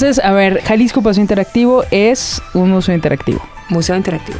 Entonces, a ver, Jalisco Paseo Interactivo es un museo interactivo. Museo interactivo.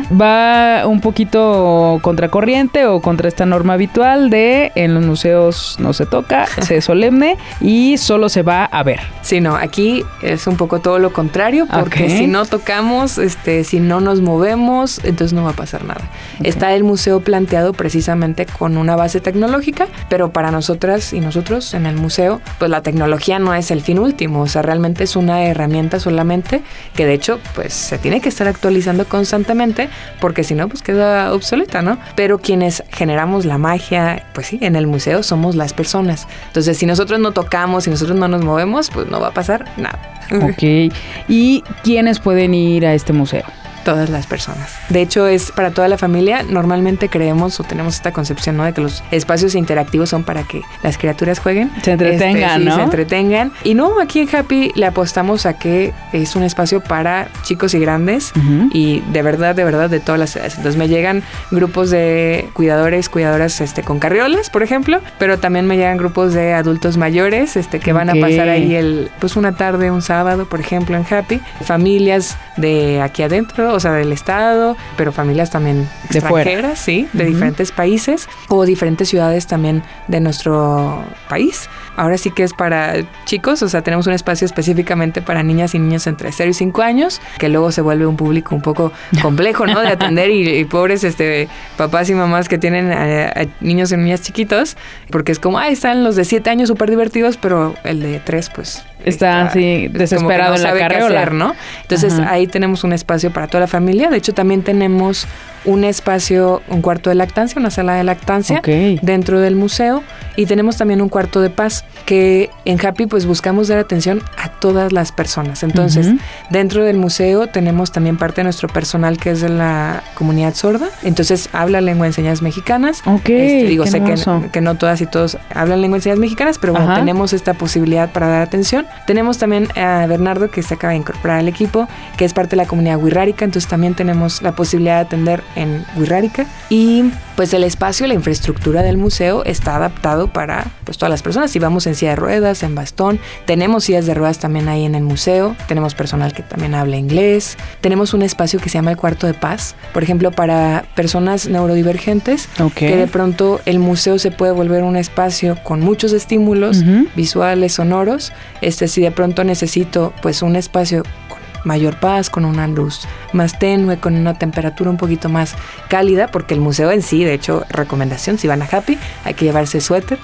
Va un poquito contracorriente o contra esta norma habitual de en los museos no se toca, se es solemne y solo se va a ver. Sí, no, aquí es un poco todo lo contrario, porque si no tocamos, si no nos movemos, entonces no va a pasar nada. Está el museo planteado precisamente con una base tecnológica, pero para nosotras y nosotros en el museo, pues la tecnología no es el fin último, o sea, realmente es una herramienta solamente que de hecho, pues se tiene que estar actualizando constantemente, porque si no, pues queda obsoleta, ¿no? Pero quienes generamos la magia, pues sí, en el museo somos las personas. Entonces, si nosotros no tocamos, si nosotros no nos movemos, pues no va a pasar nada. Ok. ¿Y quiénes pueden ir a este museo? Todas las personas. De hecho, es para toda la familia. Normalmente creemos o tenemos esta concepción, ¿no? De que los espacios interactivos son para que las criaturas jueguen. Se entretengan, ¿no? Se entretengan. Y no, aquí en Happy le apostamos a que es un espacio para chicos y grandes y de verdad, de todas las edades. Entonces me llegan grupos de cuidadoras con carriolas, por ejemplo, pero también me llegan grupos de adultos mayores que van a pasar ahí una tarde, un sábado, por ejemplo, en Happy. Familias de aquí adentro, o sea, del estado, pero familias también extranjeras, sí, de diferentes países o diferentes ciudades también de nuestro país. Ahora sí que es para chicos, o sea, tenemos un espacio específicamente para niñas y niños entre 0 y 5 años, que luego se vuelve un público un poco complejo, ¿no? De atender y pobres papás y mamás que tienen a niños y niñas chiquitos, porque es como, están los de 7 años súper divertidos, pero el de 3, pues... Está así desesperado en la carriola, hacer, ¿no? Entonces ahí tenemos un espacio para toda la familia. De hecho, también tenemos un espacio, un cuarto de lactancia, una sala de lactancia dentro del museo, y tenemos también un cuarto de paz que en Happy pues buscamos dar atención a todas las personas. Entonces, dentro del museo tenemos también parte de nuestro personal que es de la comunidad sorda. Entonces, habla lengua de señas mexicanas. Sé que no todas y todos hablan lengua de señas mexicanas, pero bueno, tenemos esta posibilidad para dar atención. Tenemos también a Bernardo, que se acaba de incorporar al equipo, que es parte de la comunidad wixárika, entonces también tenemos la posibilidad de atender en wixárika. Y pues el espacio, la infraestructura del museo está adaptado para pues todas las personas. Si vamos en silla de ruedas, en bastón, tenemos sillas de ruedas también ahí en el museo, tenemos personal que también habla inglés, tenemos un espacio que se llama el cuarto de paz, por ejemplo, para personas neurodivergentes, que de pronto el museo se puede volver un espacio con muchos estímulos visuales, sonoros. Si de pronto necesito pues un espacio con mayor paz, con una luz más tenue, con una temperatura un poquito más cálida, porque el museo en sí, de hecho, recomendación, si van a Happy, hay que llevarse suéter.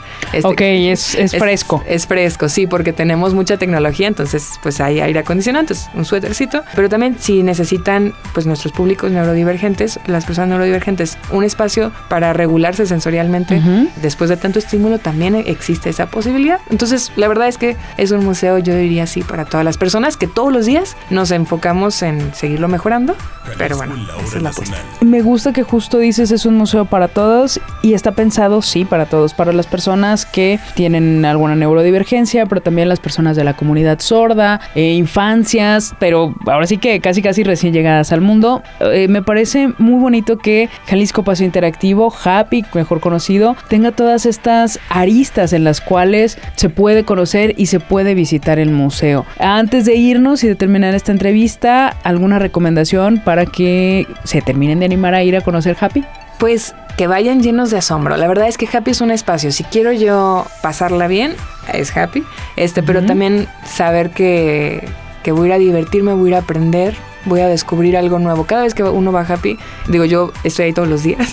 Es fresco. Es fresco, sí, porque tenemos mucha tecnología, entonces pues hay aire acondicionado, entonces un suétercito, pero también si necesitan pues nuestros públicos neurodivergentes, las personas neurodivergentes, un espacio para regularse sensorialmente después de tanto estímulo, también existe esa posibilidad. Entonces, la verdad es que es un museo, yo diría así, para todas las personas que todos los días nos enfocamos en seguirlo mejorando, pero bueno, esa es la apuesta. Me gusta que justo dices es un museo para todos y está pensado, sí, para todos, para las personas que tienen alguna neurodivergencia, pero también las personas de la comunidad sorda, infancias, pero ahora sí que casi recién llegadas al mundo. Me parece muy bonito que Jalisco Paseo Interactivo, Happy, mejor conocido, tenga todas estas aristas en las cuales se puede conocer y se puede visitar el museo. Antes de irnos y de terminar esta entrevista, ¿alguna recomendación para que se terminen de animar a ir a conocer Happy? Pues que vayan llenos de asombro. La verdad es que Happy es un espacio. Si quiero yo pasarla bien, es Happy. Pero también saber que voy a ir a divertirme, voy a ir a aprender, voy a descubrir algo nuevo. Cada vez que uno va a Happy, digo, yo estoy ahí todos los días.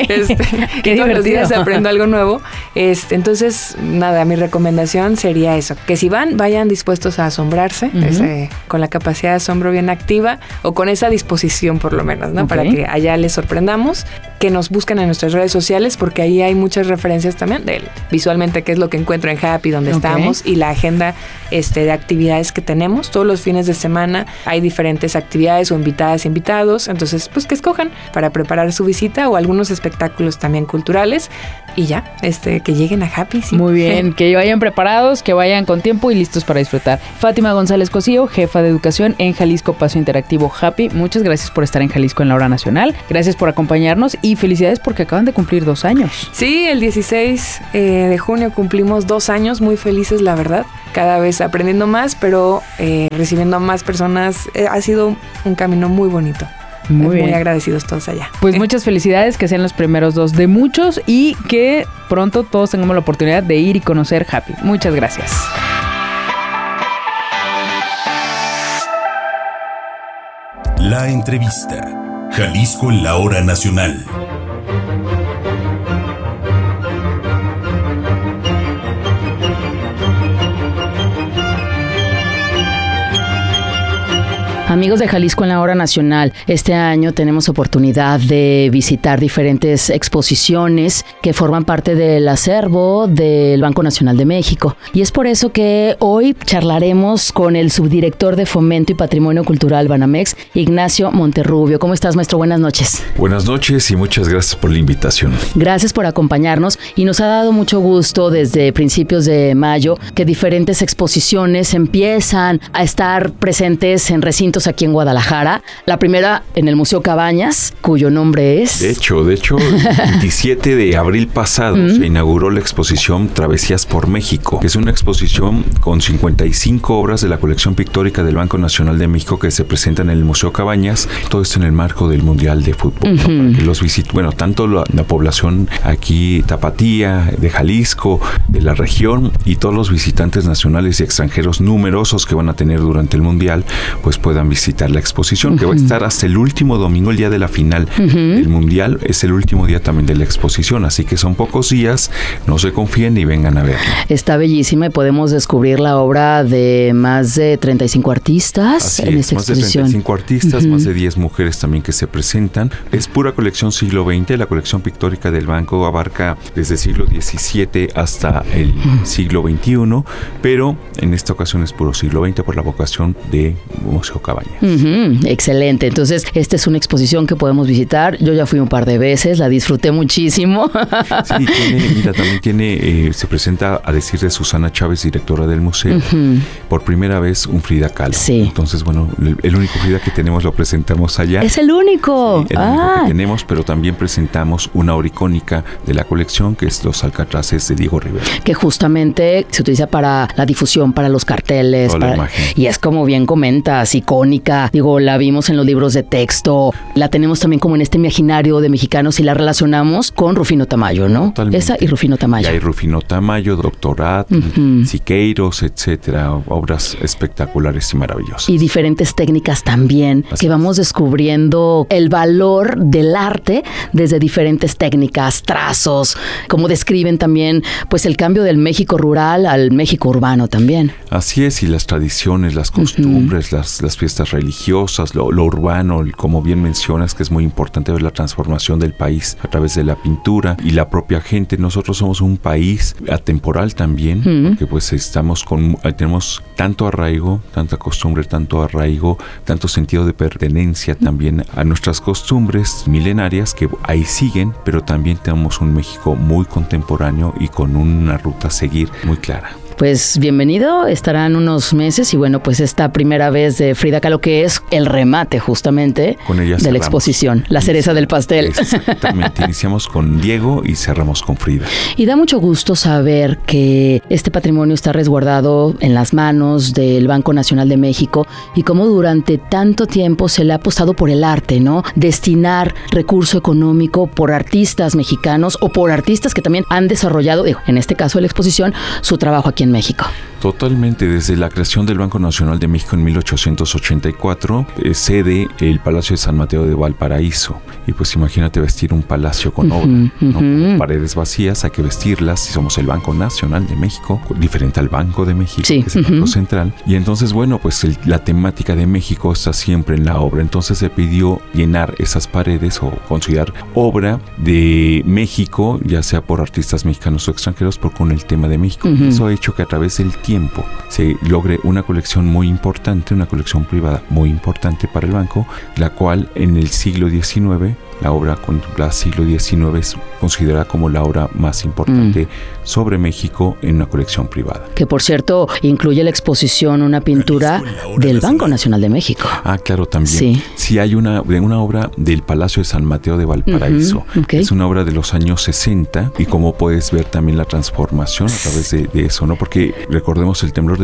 Qué todos los días aprendo algo nuevo. Entonces, nada, mi recomendación sería eso. Que si vayan dispuestos a asombrarse, con la capacidad de asombro bien activa, o con esa disposición por lo menos, ¿no? Para que allá les sorprendamos. Que nos busquen en nuestras redes sociales, porque ahí hay muchas referencias también de visualmente qué es lo que encuentro en Happy, donde estamos, y la agenda de actividades que tenemos. Todos los fines de semana hay diferentes actividades actividades o invitados. Entonces, pues que escojan para preparar su visita o algunos espectáculos también culturales y ya, que lleguen a Happy. Sí. Muy bien, que vayan preparados, que vayan con tiempo y listos para disfrutar. Fátima González Cosío, jefa de educación en Jalisco Paso Interactivo Happy. Muchas gracias por estar en Jalisco en la Hora Nacional. Gracias por acompañarnos y felicidades porque acaban de cumplir 2 años. Sí, el 16 de junio cumplimos 2 años, muy felices la verdad. Cada vez aprendiendo más, pero recibiendo a más personas. Ha sido un camino muy bonito. Muy agradecidos todos allá. Pues muchas felicidades, que sean los primeros 2 de muchos y que pronto todos tengamos la oportunidad de ir y conocer Happy. Muchas gracias. La entrevista. Jalisco en la Hora Nacional. Amigos de Jalisco en la Hora Nacional, este año tenemos oportunidad de visitar diferentes exposiciones que forman parte del acervo del Banco Nacional de México. Y es por eso que hoy charlaremos con el subdirector de Fomento y Patrimonio Cultural Banamex, Ignacio Monterrubio. ¿Cómo estás, maestro? Buenas noches. Buenas noches y muchas gracias por la invitación. Gracias por acompañarnos y nos ha dado mucho gusto desde principios de mayo que diferentes exposiciones empiezan a estar presentes en recintos aquí en Guadalajara. La primera en el Museo Cabañas, cuyo nombre es... De hecho, el 27 de abril pasado se inauguró la exposición Travesías por México. Es una exposición con 55 obras de la colección pictórica del Banco Nacional de México que se presentan en el Museo Cabañas. Todo esto en el marco del Mundial de Fútbol. Para que los tanto la población aquí tapatía, de Jalisco, de la región y todos los visitantes nacionales y extranjeros numerosos que van a tener durante el Mundial, pues puedan visitar la exposición, que va a estar hasta el último domingo, el día de la final del Mundial, es el último día también de la exposición, así que son pocos días, no se confíen y vengan a verla. Está bellísima y podemos descubrir la obra de más de 35 artistas así en es, esta exposición. Más de 35 artistas, más de 10 mujeres también que se presentan. Es pura colección siglo XX, la colección pictórica del banco abarca desde el siglo XVII hasta el siglo XXI, pero en esta ocasión es puro siglo XX por la vocación de Museo Cabañas. Excelente, entonces esta es una exposición que podemos visitar. Yo ya fui un par de veces, la disfruté muchísimo. Sí, también se presenta, a decir de Susana Chávez, directora del museo, por primera vez un Frida Kahlo. Sí. Entonces, bueno, el único Frida que tenemos lo presentamos allá. Es el único. Sí, el único que tenemos, pero también presentamos una obra icónica de la colección, que es Los Alcatraces de Diego Rivera. Que justamente se utiliza para la difusión, para los carteles. La imagen. Y es como bien comentas, icónica. Digo, la vimos en los libros de texto, la tenemos también como en este imaginario de mexicanos y la relacionamos con Rufino Tamayo, ¿no? Totalmente. Esa y Rufino Tamayo. Y hay Rufino Tamayo, Doctorat, Siqueiros, etcétera, obras espectaculares y maravillosas. Y diferentes técnicas también, así que vamos descubriendo el valor del arte desde diferentes técnicas, trazos, como describen también pues el cambio del México rural al México urbano también. Así es, y las tradiciones, las costumbres, las fiestas religiosas, lo urbano, como bien mencionas, que es muy importante ver la transformación del país a través de la pintura y la propia gente. Nosotros somos un país atemporal también, porque pues tenemos tanto arraigo, tanta costumbre, tanto arraigo, tanto sentido de pertenencia también a nuestras costumbres milenarias que ahí siguen, pero también tenemos un México muy contemporáneo y con una ruta a seguir muy clara. Pues bienvenido, estarán unos meses y bueno, pues esta primera vez de Frida Kahlo, que es el remate justamente de la exposición, la cereza del pastel. Exactamente, iniciamos con Diego y cerramos con Frida. Y da mucho gusto saber que este patrimonio está resguardado en las manos del Banco Nacional de México y cómo durante tanto tiempo se le ha apostado por el arte, ¿no? Destinar recurso económico por artistas mexicanos o por artistas que también han desarrollado, en este caso la exposición, su trabajo aquí en México. Totalmente, desde la creación del Banco Nacional de México en 1884, cede el Palacio de San Mateo de Valparaíso. Y pues imagínate vestir un palacio con obra, ¿no? Con paredes vacías, hay que vestirlas. Si somos el Banco Nacional de México, diferente al Banco de México, que es el Banco Central. Y entonces, bueno, pues la temática de México está siempre en la obra. Entonces se pidió llenar esas paredes o considerar obra de México, ya sea por artistas mexicanos o extranjeros, con el tema de México. Eso ha hecho que a través del tiempo tiempo se logre una colección muy importante, una colección privada muy importante para el banco, la cual en el siglo XIX, la obra contemplada siglo XIX, es considerada como la obra más importante sobre México en una colección privada. Que por cierto, incluye la exposición una pintura del Banco Nacional de México. Ah, claro, también. Sí, hay una obra del Palacio de San Mateo de Valparaíso. Okay. Es una obra de los años 60 y como puedes ver también la transformación a través de eso, ¿no? Porque recordemos el temblor de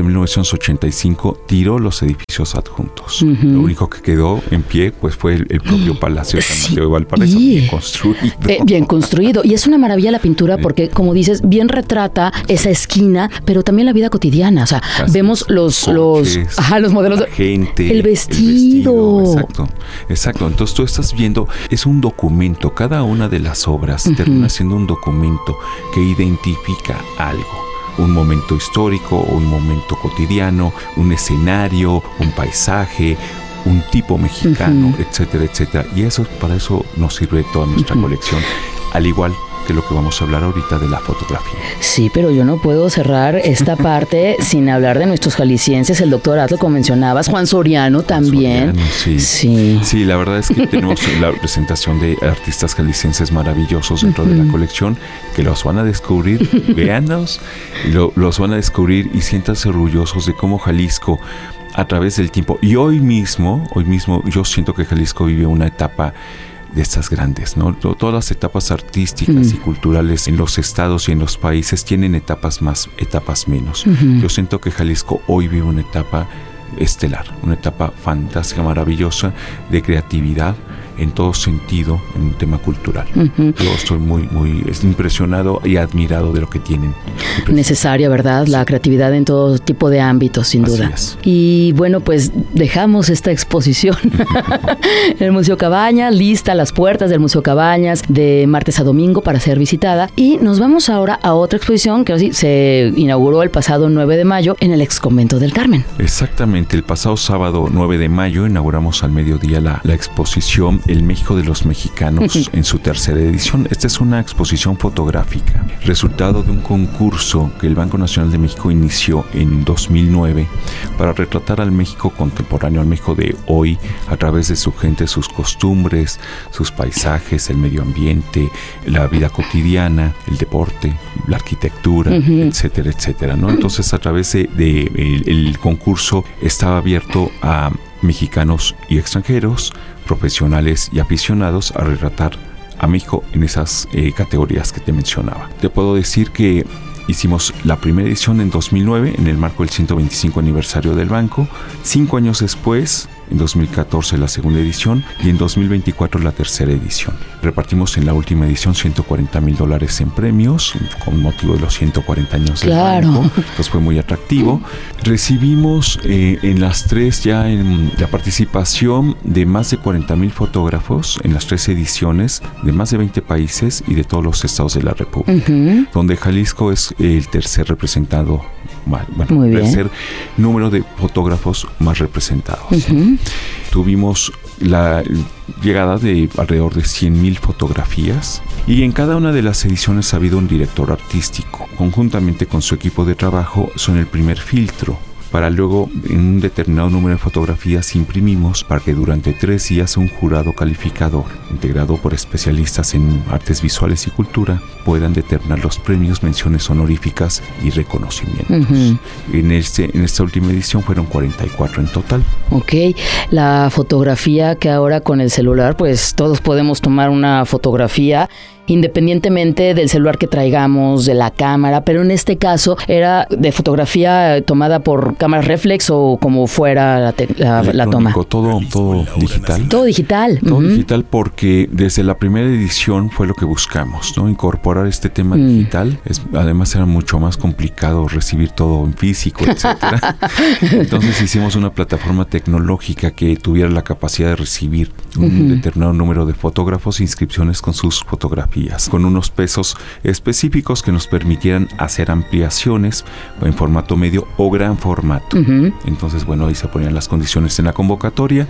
1985 tiró los edificios adjuntos. Lo único que quedó en pie pues fue el propio Palacio de San Mateo de Valparaíso. Bien construido. Bien construido. Y es una maravilla la pintura porque, como dices, bien retrata esa esquina, pero también la vida cotidiana. O sea, vemos los modelos, la gente, el vestido. Exacto. Entonces tú estás viendo, es un documento. Cada una de las obras termina siendo un documento que identifica algo. Un momento histórico, un momento cotidiano, un escenario, un paisaje, un tipo mexicano, etcétera, etcétera. Y para eso nos sirve toda nuestra colección, al igual que lo que vamos a hablar ahorita de la fotografía. Sí, pero yo no puedo cerrar esta parte sin hablar de nuestros jaliscienses. El doctor Atl, como mencionabas, Juan Soriano también. Sí, la verdad es que tenemos la presentación de artistas jaliscienses maravillosos dentro de la colección, que los van a descubrir, véanos, los van a descubrir y siéntanse orgullosos de cómo Jalisco, a través del tiempo, y hoy mismo yo siento que Jalisco vive una etapa de estas grandes, ¿no? Todas las etapas artísticas y culturales en los estados y en los países tienen etapas más, etapas menos. Yo siento que Jalisco hoy vive una etapa estelar, una etapa fantástica, maravillosa, de creatividad en todo sentido, en un tema cultural. Yo estoy muy impresionado y admirado de lo que tienen. Necesaria, ¿verdad? La creatividad en todo tipo de ámbitos, sin duda. Es. Y bueno, pues dejamos esta exposición en el Museo Cabañas, lista las puertas del Museo Cabañas de martes a domingo para ser visitada. Y nos vamos ahora a otra exposición que se inauguró el pasado 9 de mayo en el Exconvento del Carmen. Exactamente, el pasado sábado 9 de mayo inauguramos al mediodía la exposición El México de los Mexicanos en su tercera edición. Esta es una exposición fotográfica, resultado de un concurso que el Banco Nacional de México inició en 2009 para retratar al México contemporáneo, al México de hoy, a través de su gente, sus costumbres, sus paisajes, el medio ambiente, la vida cotidiana, el deporte, la arquitectura, etcétera, etcétera, ¿no? Entonces, a través el concurso estaba abierto a mexicanos y extranjeros, profesionales y aficionados a retratar a México en esas categorías que te mencionaba. Te puedo decir que hicimos la primera edición en 2009 en el marco del 125 aniversario del banco. 5 años después, en 2014 la segunda edición y en 2024 la tercera edición. Repartimos en la última edición $140,000 en premios con motivo de los 140 años del banco. Pues fue muy atractivo. Recibimos en las tres ya en la participación de más de 40,000 fotógrafos en las 3 ediciones de más de 20 países y de todos los estados de la República, donde Jalisco es el tercer representado, el tercer número de fotógrafos más representados. Tuvimos la llegada de alrededor de 100,000 fotografías y en cada una de las ediciones ha habido un director artístico. Conjuntamente con su equipo de trabajo son el primer filtro. Para luego, en un determinado número de fotografías, imprimimos para que durante 3 días un jurado calificador, integrado por especialistas en artes visuales y cultura, puedan determinar los premios, menciones honoríficas y reconocimientos. En esta última edición fueron 44 en total. Ok, la fotografía que ahora con el celular, pues todos podemos tomar una fotografía independientemente del celular que traigamos, de la cámara, pero en este caso era de fotografía tomada por cámara reflex o como fuera la toma. Todo digital. Todo digital. Todo digital porque desde la primera edición fue lo que buscamos, ¿no? Incorporar este tema digital. Además era mucho más complicado recibir todo en físico, etcétera. Entonces hicimos una plataforma tecnológica que tuviera la capacidad de recibir un determinado número de fotógrafos e inscripciones con sus fotografías, con unos pesos específicos que nos permitieran hacer ampliaciones en formato medio o gran formato. Entonces, bueno, ahí se ponían las condiciones en la convocatoria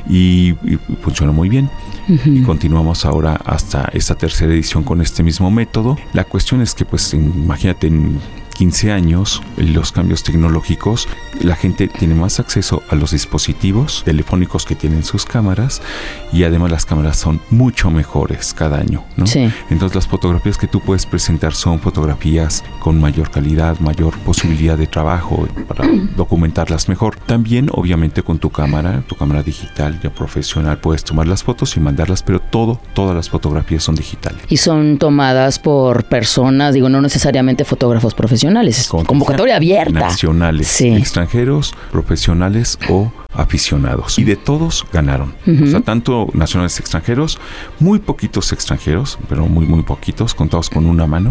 y funcionó muy bien. Y continuamos ahora hasta esta tercera edición con este mismo método. La cuestión es que, pues, imagínate, en 15 años, los cambios tecnológicos, la gente tiene más acceso a los dispositivos telefónicos que tienen sus cámaras y además las cámaras son mucho mejores cada año, ¿no? Sí. Entonces las fotografías que tú puedes presentar son fotografías con mayor calidad, mayor posibilidad de trabajo para documentarlas mejor. También, obviamente, con tu cámara digital ya profesional, puedes tomar las fotos y mandarlas, pero todas las fotografías son digitales. Y son tomadas por personas, digo, no necesariamente fotógrafos profesionales, es convocatoria abierta. Nacionales, sí. Extranjeros, profesionales o aficionados. Y de todos ganaron. O sea, tanto nacionales extranjeros, muy poquitos extranjeros, pero muy poquitos, contados con una mano.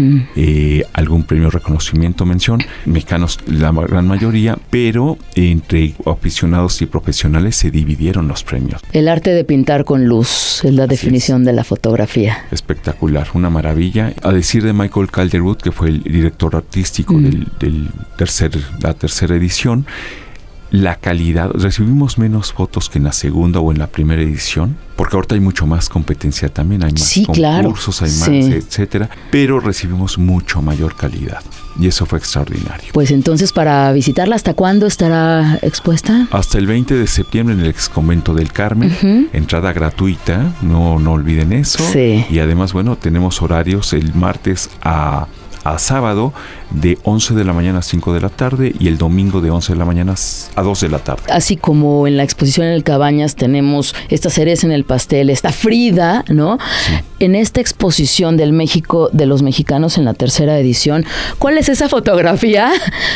Algún premio, reconocimiento, mención. Mexicanos, la gran mayoría, pero entre aficionados y profesionales se dividieron los premios. El arte de pintar con luz es la definición de la fotografía. Espectacular, una maravilla. A decir de Michael Calderwood, que fue el director artístico de la tercera edición, la calidad, recibimos menos fotos que en la segunda o en la primera edición, porque ahorita hay mucho más competencia también, hay más concursos, hay más, etcétera, pero recibimos mucho mayor calidad y eso fue extraordinario. Pues entonces, para visitarla, ¿hasta cuándo estará expuesta? Hasta el 20 de septiembre en el Exconvento del Carmen, entrada gratuita, no olviden eso. Sí. Y además, bueno, tenemos horarios el martes a sábado de 11 de la mañana a 5 de la tarde y el domingo de 11 de la mañana a 2 de la tarde. Así como en la exposición en el Cabañas tenemos esta cereza en el pastel, esta Frida, ¿no? Sí. En esta exposición del México de los mexicanos en la tercera edición, ¿cuál es esa fotografía?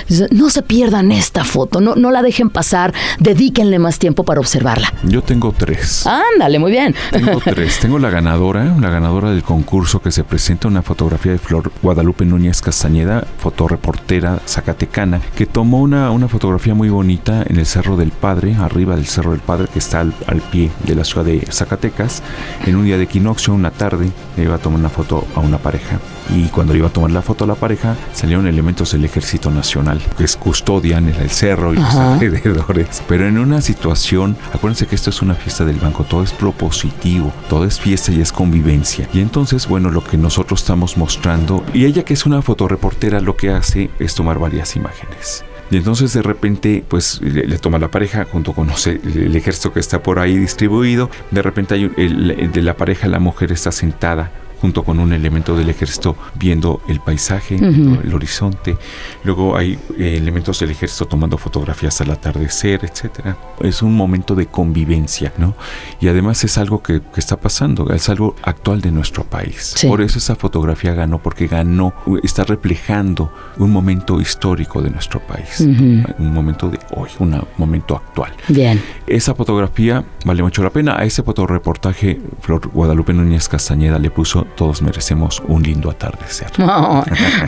No se pierdan esta foto, no la dejen pasar, dedíquenle más tiempo para observarla. Yo tengo 3. Ándale, muy bien. Tengo 3. Tengo la ganadora del concurso que se presenta, una fotografía de Flor Guadalupe Núñez Castañeda, fotoreportera zacatecana, que tomó una fotografía muy bonita en el Cerro del Padre, arriba del Cerro del Padre, que está al pie de la ciudad de Zacatecas. En un día de equinoccio, una tarde, le iba a tomar una foto a una pareja. Y cuando le iba a tomar la foto a la pareja, salieron elementos del Ejército Nacional, que custodian el cerro y los alrededores. Pero en una situación, acuérdense que esto es una fiesta del banco, todo es propositivo, todo es fiesta y es convivencia. Y entonces, bueno, lo que nosotros estamos mostrando, y ella, que es una fotoreportera, lo que hace es tomar varias imágenes. Y entonces de repente pues le toma la pareja junto con el ejército que está por ahí distribuido. De repente de la pareja, la mujer está sentada junto con un elemento del ejército viendo el paisaje, el horizonte. Luego hay elementos del ejército tomando fotografías al atardecer, etcétera. Es un momento de convivencia, ¿no? Y además es algo que está pasando, es algo actual de nuestro país. Sí. Por eso esa fotografía ganó, porque está reflejando un momento histórico de nuestro país, un momento de hoy, un momento actual. Bien. Esa fotografía vale mucho la pena. A ese fotoreportaje Flor Guadalupe Núñez Castañeda le puso: todos merecemos un lindo atardecer. Oh,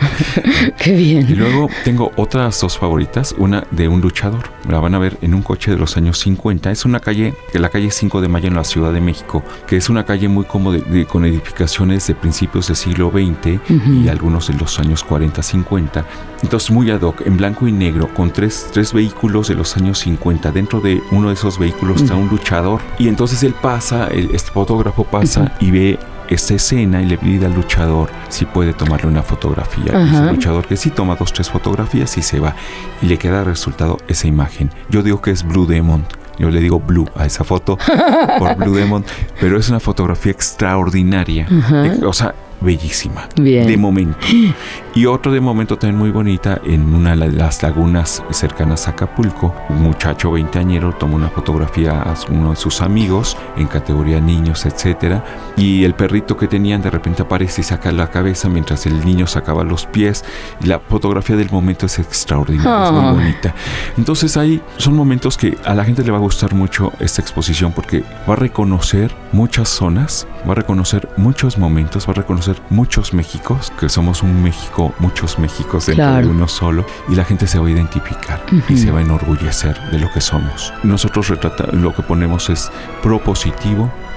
¡qué bien! Y luego tengo otras 2 favoritas. Una de un luchador. La van a ver en un coche de los años 50. Es una calle, la calle 5 de Mayo en la Ciudad de México, que es una calle muy cómoda, con edificaciones de principios del siglo XX y algunos de los años 40, 50. Entonces, muy ad hoc, en blanco y negro, con tres vehículos de los años 50. Dentro de uno de esos vehículos está un luchador. Y entonces él pasa, este fotógrafo pasa y ve esta escena y le pide al luchador si puede tomarle una fotografía. Y el luchador que sí toma 2, 3 fotografías y se va. Y le queda resultado esa imagen. Yo digo que es Blue Demon. Yo le digo Blue a esa foto por Blue Demon. Pero es una fotografía extraordinaria. O sea, bellísima. Bien. De momento. Y otro de momento también muy bonita, en una de las lagunas cercanas a Acapulco, un muchacho 20añero toma una fotografía a uno de sus amigos en categoría niños, etcétera, y el perrito que tenían de repente aparece y saca la cabeza mientras el niño sacaba los pies, y la fotografía del momento es extraordinaria, es muy bonita. Entonces ahí son momentos que a la gente le va a gustar mucho esta exposición, porque va a reconocer muchas zonas, va a reconocer muchos momentos, va a reconocer muchos Méxicos, que somos un México, muchos Méxicos dentro de uno solo, y la gente se va a identificar y se va a enorgullecer de lo que somos. Nosotros lo que ponemos es propositivo,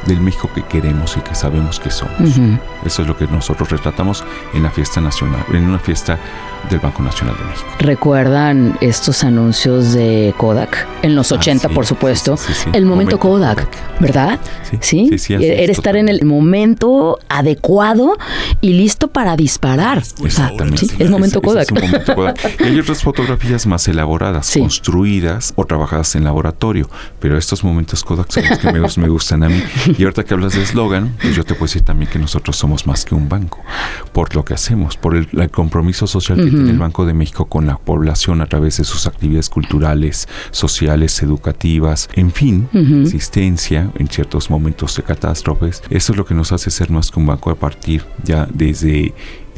del México que queremos y que sabemos que somos. Eso es lo que nosotros retratamos en la fiesta nacional, en una fiesta del Banco Nacional de México. ¿Recuerdan estos anuncios de Kodak? En los 80, sí, por supuesto. Sí. El momento Kodak, ¿verdad? Sí. Era estar en el momento adecuado y listo para disparar. Exactamente. El momento Kodak. Es un momento Kodak. Y hay otras fotografías más elaboradas, construidas o trabajadas en laboratorio, pero estos momentos Kodak son los que me gustan a mí. Y ahorita que hablas de eslogan, pues yo te puedo decir también que nosotros somos más que un banco, por lo que hacemos, por el compromiso social que tiene el Banco de México con la población a través de sus actividades culturales, sociales, educativas, en fin, asistencia en ciertos momentos de catástrofes. Eso es lo que nos hace ser más que un banco a partir ya desde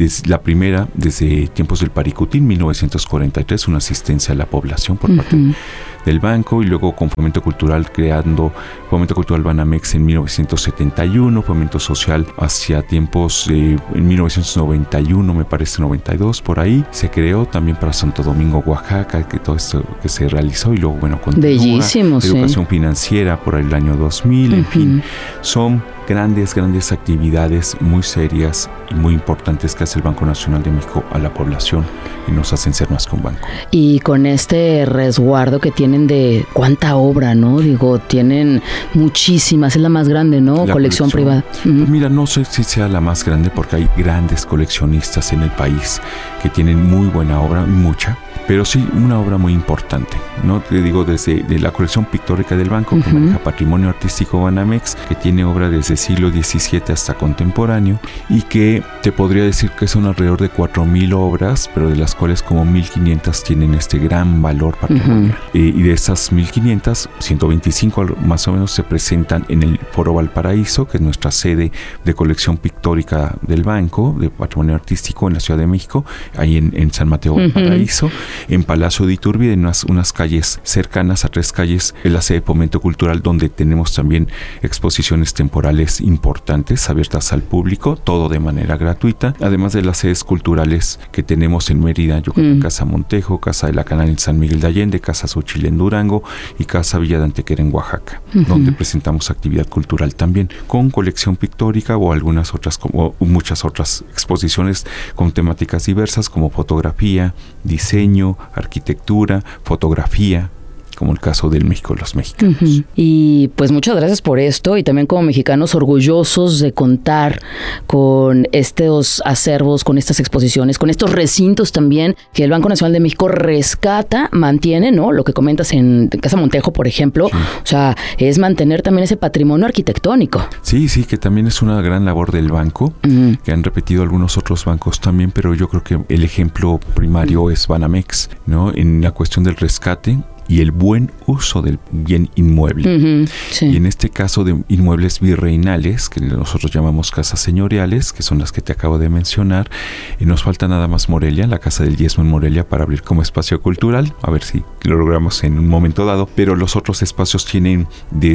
tiempos del Paricutín, 1943, una asistencia a la población por parte del banco, y luego con Fomento Cultural creando Fomento Cultural Banamex en 1971, Fomento Social hacia tiempos en 1991, me parece 92, por ahí, se creó también para Santo Domingo, Oaxaca, que todo esto que se realizó, y luego, bueno, continúa. Bellísimo, Educación financiera por el año 2000, en fin, son grandes actividades muy serias y muy importantes que hace el Banco Nacional de México a la población y nos hacen ser más que un banco. Y con este resguardo que tienen de cuánta obra, ¿no? Digo, tienen muchísimas, es la más grande, ¿no? Colección privada. Pues mira, no sé si sea la más grande porque hay grandes coleccionistas en el país que tienen muy buena obra, mucha, pero sí una obra muy importante, ¿no? Te digo, desde la colección pictórica del banco, que maneja Patrimonio Artístico Banamex, que tiene obra desde siglo XVII hasta contemporáneo, y que te podría decir que son alrededor de 4,000 obras, pero de las cuales como 1,500 tienen este gran valor patrimonial. Y de esas 1,500, 125 más o menos se presentan en el Foro Valparaíso, que es nuestra sede de colección pictórica del banco, de Patrimonio Artístico en la Ciudad de México, ahí en San Mateo Valparaíso. En Palacio de Iturbide, en unas calles cercanas, a 3 calles, en la sede de Fomento Cultural, donde tenemos también exposiciones temporales importantes, abiertas al público, todo de manera gratuita, además de las sedes culturales que tenemos en Mérida, Yucatán, Casa Montejo, Casa de la Canal en San Miguel de Allende, Casa Xochitl en Durango y Casa Villa de Antequera en Oaxaca, donde presentamos actividad cultural también, con colección pictórica o algunas otras, como muchas otras exposiciones con temáticas diversas como fotografía, diseño, arquitectura, fotografía, como el caso del México de los mexicanos. Y pues muchas gracias por esto, y también como mexicanos orgullosos de contar con estos acervos, con estas exposiciones, con estos recintos también que el Banco Nacional de México rescata, mantiene, ¿no? Lo que comentas en Casa Montejo, por ejemplo, o sea, es mantener también ese patrimonio arquitectónico. Sí, que también es una gran labor del banco, que han repetido algunos otros bancos también, pero yo creo que el ejemplo primario es Banamex, ¿no? En la cuestión del rescate y el buen uso del bien inmueble. Y en este caso de inmuebles virreinales, que nosotros llamamos casas señoriales, que son las que te acabo de mencionar, y nos falta nada más Morelia, la Casa del Yesmo en Morelia, para abrir como espacio cultural, a ver si lo logramos en un momento dado, pero los otros espacios tienen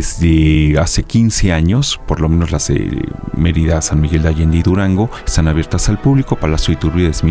desde hace 15 años, por lo menos las de Mérida, San Miguel de Allende y Durango, están abiertas al público. Palacio Iturbide es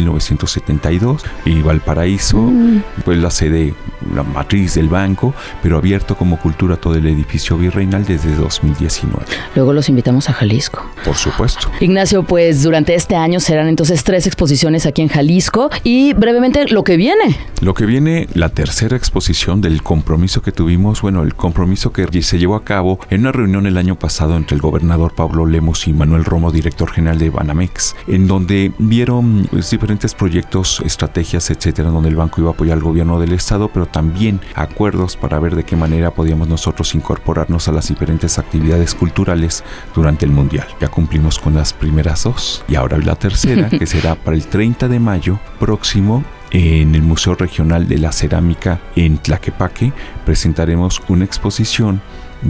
1972, y Valparaíso, pues la sede, la matriz del banco, pero abierto como cultura todo el edificio virreinal desde 2019. Luego los invitamos a Jalisco. Por supuesto. Ignacio, pues durante este año serán entonces 3 exposiciones aquí en Jalisco, y brevemente lo que viene. Lo que viene, la tercera exposición del compromiso que tuvimos, bueno, el compromiso que se llevó a cabo en una reunión el año pasado entre el gobernador Pablo Lemus y Manuel Romo, director general de Banamex, en donde vieron diferentes proyectos, estrategias, etcétera, donde el banco iba a apoyar al gobierno del estado, pero también acuerdos para ver de qué manera podíamos nosotros incorporarnos a las diferentes actividades culturales durante el Mundial. Ya cumplimos con las primeras 2 y ahora la tercera, que será para el 30 de mayo próximo en el Museo Regional de la Cerámica en Tlaquepaque. Presentaremos una exposición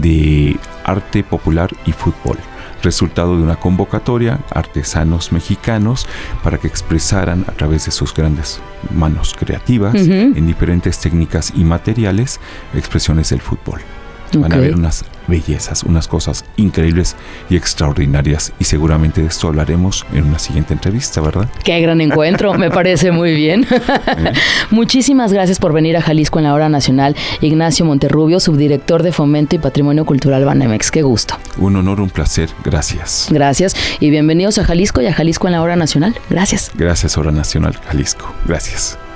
de arte popular y fútbol, resultado de una convocatoria, artesanos mexicanos, para que expresaran a través de sus grandes manos creativas, en diferentes técnicas y materiales, expresiones del fútbol. Van a haber unas bellezas, unas cosas increíbles y extraordinarias. Y seguramente de esto hablaremos en una siguiente entrevista, ¿verdad? Qué gran encuentro, me parece muy bien. Muchísimas gracias por venir a Jalisco en la Hora Nacional. Ignacio Monterrubio, subdirector de Fomento y Patrimonio Cultural Banamex. Qué gusto. Un honor, un placer. Gracias. Gracias y bienvenidos a Jalisco y a Jalisco en la Hora Nacional. Gracias. Gracias, Hora Nacional, Jalisco. Gracias.